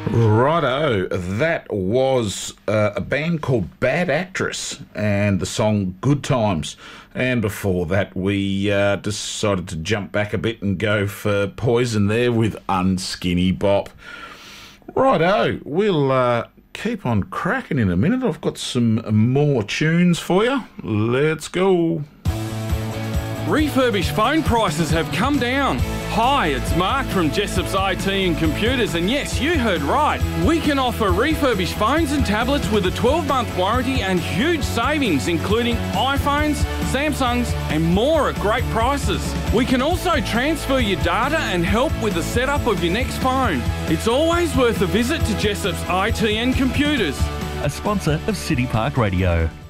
Righto, that was a band called Bad Actress and the song Good Times. And before that, we decided to jump back a bit and go for Poison there with Unskinny Bop. Righto, we'll keep on cracking in a minute. I've got some more tunes for you. Let's go. Refurbished phone prices have come down. Hi, it's Mark from Jessop's IT and Computers, and yes, you heard right. We can offer refurbished phones and tablets with a 12-month warranty and huge savings, including iPhones, Samsungs, and more at great prices. We can also transfer your data and help with the setup of your next phone. It's always worth a visit to Jessop's IT and Computers. A sponsor of City Park Radio.